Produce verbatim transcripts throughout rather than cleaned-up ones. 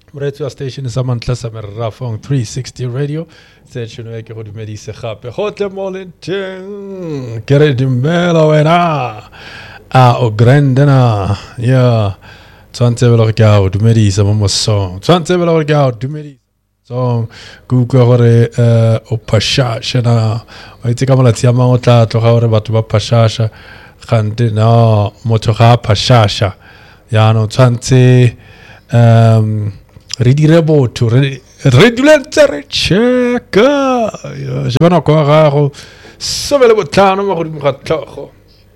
Radio station sa mantla sa Merafong three sixty radio station e ke go dumedise gape gotle mo le teng ke re dumela wena a o grandena ya tsantse belo ke a o dumedisa mo moso tsantse belo ke a o dumedisa so go go gore o pasha shena o itse ka molatsi a mangwe tla tloga gore batho ba pashasha gante no motho ga pashasha ya no tsantse um re dire botho re re duletse re cheka je bana go gago somele botlano mo godimo ga tlhogo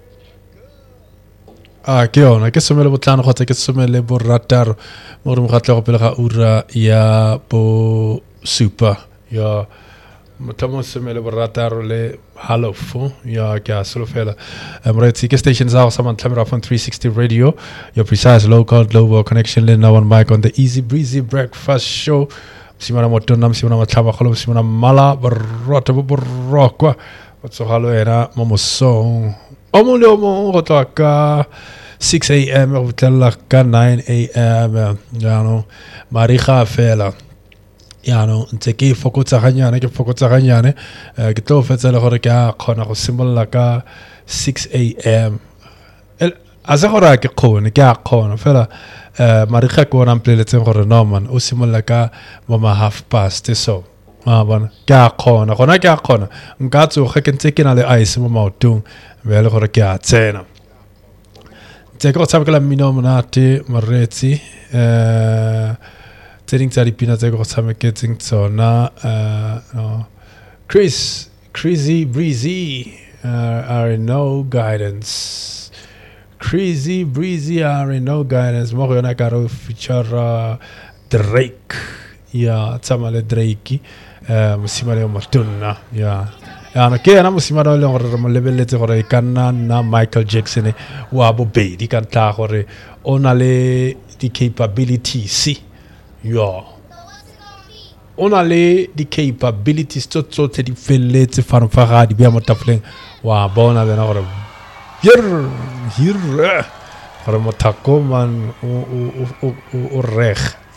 a ke yona ke somele botlano go tsa ke somele borataro mo godimo ga tlhogo pele ga ura ya bo super ya motamo somele borataro le halofo ya ke a solofela mretsi ke station za go sama tlamera from three sixty radio your precise local global connection le now on mic on the easy breezy breakfast show simana motona simana matlhaba kholo simana mala borota bo borokwa botsogalo era mo mosong o mo le o mo go tla ka six a m go tla ka nine a m ya no mariga fela ya no ntse ke fokotsa ganyane ke fokotsa ganyane ke tlo fetsa le gore ke a khona go simolla ka six a m a se gore ke khone ke a khona fela mariga ke bona mpeletseng gore no man o simolla ka mo ma half past so a bona ke a khona gona ke a khona nka tsoga ke ntse ke na le ice mo maotong be le gore ke a tsena tse go tsabela mmino monate moretsi eh Setting tsa dipina tse go tshameketseng tsona uh Chris Crazy Breezy uh, are no guidance Crazy Breezy are no guidance mo yona ka ro feature uh, Drake ya tsamale Drake uh, mosimane mo tonna ya ya no ke na mosimane le gore mo lebeletse gore e kana na Michael Jackson wa bo bedi ka tla gore ona le di capabilities yeah on a les di capabilities tot tot di felletse farfara di bia motafleng wa bona bena gore hier hier gore motako man o o o reg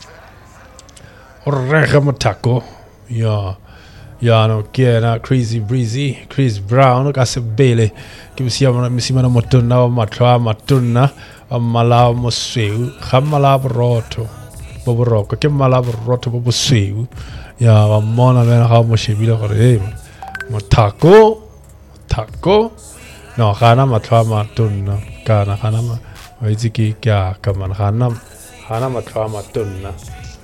o reg motako yeah ya no kena Crazy Breezy Chris Brown ka se bele ke msia msima motona wa matwa matona amala mosweu khamala broto boboroko ke mala borotho bo bosweu ya ba mona bena ga mo shebile gore hey motako motako no gana matlwa matonna kana gana ma wa itse ke kya ka man gana gana matlwa matonna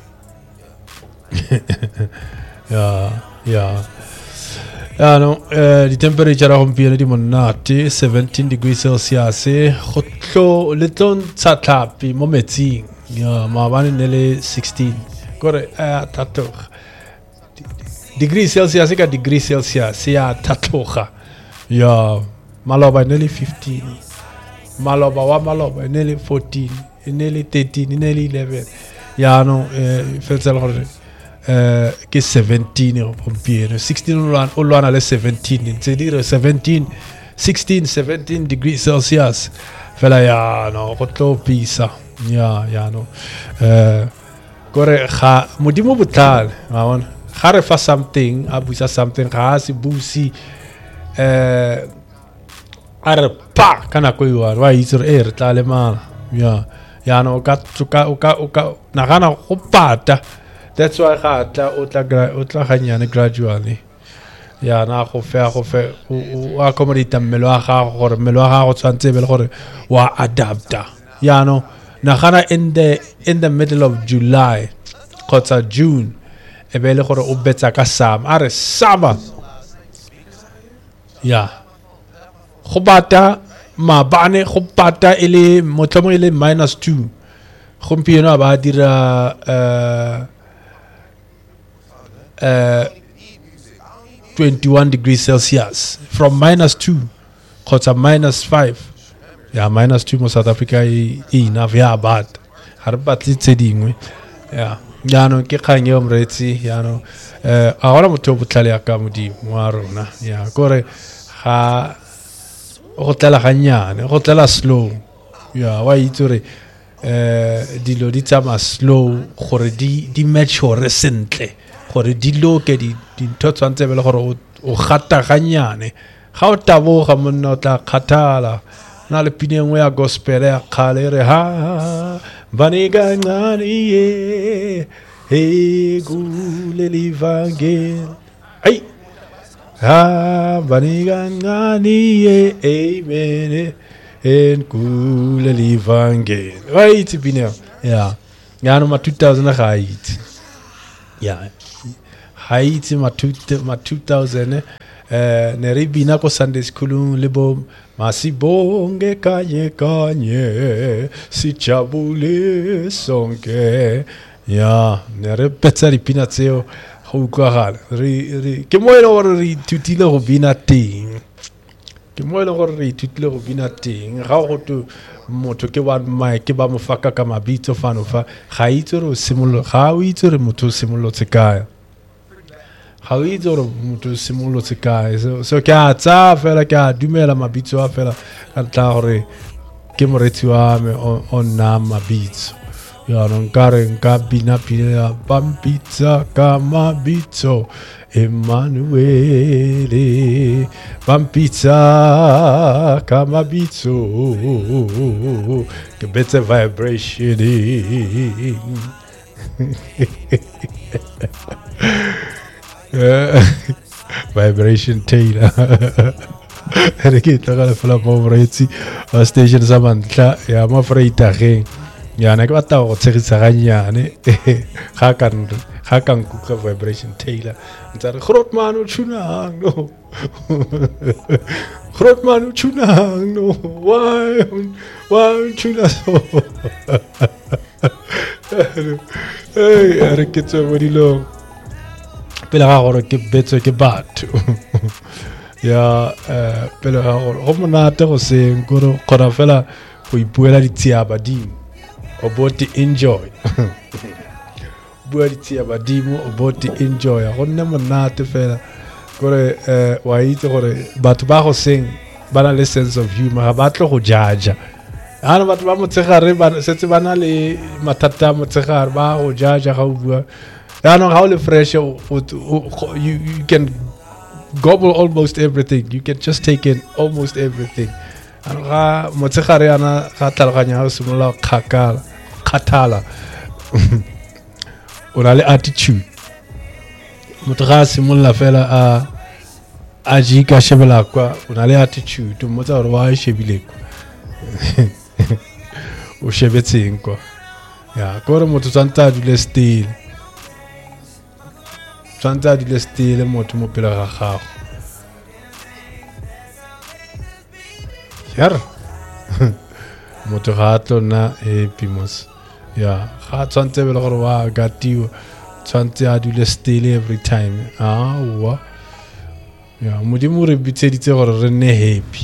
ya ya ya no eh di temperature a gompieno di monate seventeen degrees celsius go tlo le tlon tsatlapi mo metsing ya mabane nele sixteen gore a tatloga degree celsius ka degree celsius ya tatloga ya maloba nele fifteen maloba wa maloba nele fourteen nele thirteen nele eleven ya no eh fetsela gore eh ke seventeen o pompiero sixteen o lwana le seventeen tse dire seventeen sixteen seventeen degrees celsius fela ya no go tlo pisa ya ya no eh gore ga modimo botlale ma bona ga re fa something a busa something ga se busi eh are pa kana ko iwa wa itse re re tla le mana ya ya no ka tsuka o ka o ka nagana go pata that's why ga tla o tla o tla ganyane gradually ya na go fe go fe o accommodate mmelo wa ga gore mmelo wa ga go tsantse be le gore wa adapta ya no nagana in the in the middle of July kotsa June e be le gore o betsa ka sam are saba ya go bata mabane go bata ele motlhomo ele minus two gompieno ba dira uh uh twenty-one degrees celsius from minus two kotsa minus five ya minus two mo South Africa e enough ya bad ha re batli tse dingwe ya ya no ke khanye o mretsi ya no eh a gona motho botlale ya ka modimo wa rona ya gore ga go tlela ganyane go tlela slow ya wa itse re eh dilo di tsama slow gore di di mature sentle gore di loke di dintho tsantse bele gore o gata ganyane ga o taboga monna o tla kgathala na le pine ngwe ya gospel ya khale re ha baniga ngani ye hey gule livangel ai ha baniga ngani ye amen en gule livangel right pine ya ya no ma two thousand height ya height ma two thousand eh neribina ko Sunday school lebo masibonge kanye kanye sichabule sonke ya nere petsa ripina tseo go kwa gala ri ri ke mo ile gore ri tutile go bina ting ke mo ile gore ri tutile go bina ting ga go to motho ke wa mai ke ba mo faka ka mabitso fano fa ga itse re simolo ga o itse re motho simolo tsekaya ga o itse gore motho simolo tsekae so so ke a tsa fela ke a dumela mabitso a fela ka tla gore ke moretsi wa me on na mabitso ya no nkare nka bina pila bampitsa ka mabitso Emmanuel bampitsa ka mabitso ke better vibration Vibration Taylor re ke tla ga fela mo moretsi wa station sa mantla ya ma freita ge ya na ke batla go tshegisa ganyane ga kan ga kan ku Vibration Taylor ntse re Grootman o tshunang no Grootman o tshunang no why why tshuna so hey re ke tso mo dilo pele ga gore ke betse ke batho ya eh pele ga gore go monate go seng gore gona fela go ipuela ditsia badimo o boti enjoy bua ditsia badimo o boti enjoy go nne monate fela gore eh wa itse gore batho ba go seng ba na le sense of humor ga ba tlo go judge ana batho ba motsegare ba setse ba na le mathata motsegare ba go judge ga o bua I know how fresh you, you you can gobble almost everything. You can just take in almost everything. Ano ka motsegare ana ga tlhaloganya go simolola khakala khatala o na le attitude motho ga simolola fela a a jika shebela kwa o na le attitude motho gore wa shebile kwa o shebetseng kwa ya gore motho tsanta dule still tsanta dile stile motho mo pele ga gago yar motho ga tlona happy mos ya ga tsantse bele gore wa gatiwa tsantse a dile stile every time ah wa ya modimo re bitseditse gore re ne happy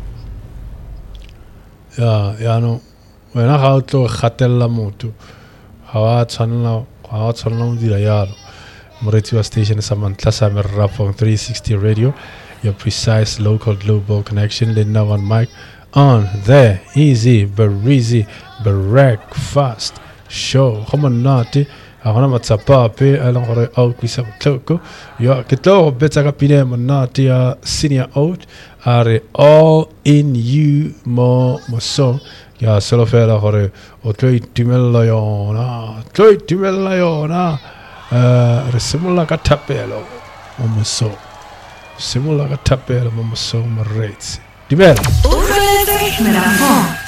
ya ya no wena ga o tlo gatella motho ga wa tshwanela ga wa tshwanela mo dira yalo Moretsi station sa mantla sa Merafong three sixty radio, your precise local global connection. Let now on mic on the easy breezy breakfast show. Come on, naughty. Agora matsapa pe along gore au kwisa tloko. Yo ke tlo betsa ka pine monate ya senior out are all in you mo mo so. Ya solo fela gore o tlo itumela yona. Tlo itumela yona. Uh, re simula ka thapelo mo moso simula ka thapelo mo moso mo retsi dimela o